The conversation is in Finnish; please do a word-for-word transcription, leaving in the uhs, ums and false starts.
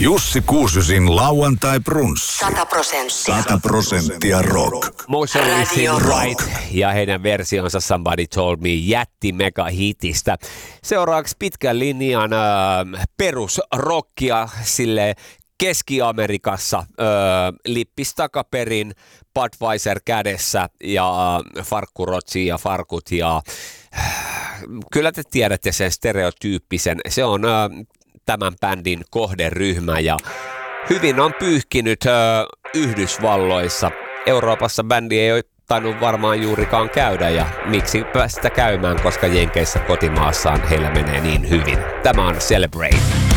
Jussi Kuusysin lauantai-brunssi. Sata prosenttia. Sata prosenttia rock. Motion is Radio Right ja heidän versionsa Somebody Told Me jätti mega hitistä. Seuraavaksi pitkän linjan äh, perusrockia sille Keski-Amerikassa, äh, lippis takaperin, Budweiser kädessä ja äh, farkkurotsi ja farkut ja äh, kyllä te tiedätte sen stereotyyppisen. Se on äh, tämän bändin kohderyhmä ja hyvin on pyyhkinyt äh, Yhdysvalloissa. Euroopassa bändi ei ole tainnut varmaan juurikaan käydä ja miksi päästä käymään, koska Jenkeissä kotimaassaan heillä menee niin hyvin. Tämä on Celebrate.